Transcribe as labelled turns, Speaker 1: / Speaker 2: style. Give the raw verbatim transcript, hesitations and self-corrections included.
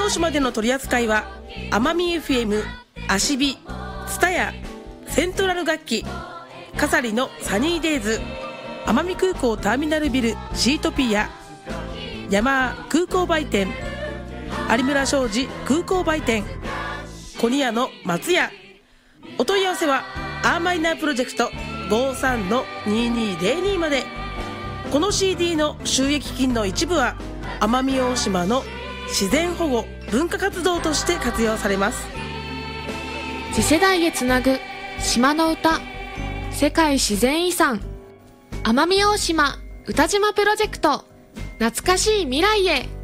Speaker 1: 大島での取り扱いは奄美 エフエム、アシビ、ツタヤ、セントラル楽器、カサリのサニーデイズ、奄美空港ターミナルビルシートピア、ヤマー空港売店、有村商事空港売店、コニアの松屋。お問い合わせはアーマイナープロジェクト ごーさんのにーにーぜろに まで。この シーディー の収益金の一部は奄美大島の自然保護文化活動として活用されます。
Speaker 2: 次世代へつなぐ島の歌、世界自然遺産奄美大島歌島プロジェクト、懐かしい未来へ。